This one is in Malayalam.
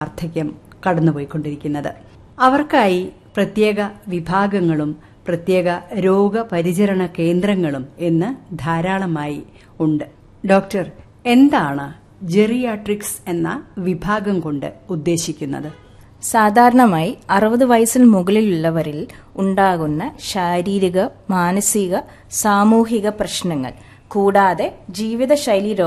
വാർദ്ധക്യം കടന്നുപോയിക്കൊണ്ടിരിക്കുന്നത്. അവർക്കായി പ്രത്യേക വിഭാഗങ്ങളും പ്രത്യേക രോഗപരിചരണ കേന്ദ്രങ്ങളും ഇന്ന് ധാരാളമായി ഉണ്ട്. ഡോക്ടർ, എന്താണ് ജെറിയാട്രിക്സ് എന്ന വിഭാഗം കൊണ്ട് ഉദ്ദേശിക്കുന്നത്? സാധാരണമായി 60 വയസ്സിന് മുകളിലുള്ളവരിൽ ഉണ്ടാകുന്ന ശാരീരിക, മാനസിക, സാമൂഹിക പ്രശ്നങ്ങൾ കൂടാതെ ജീവിതശൈലി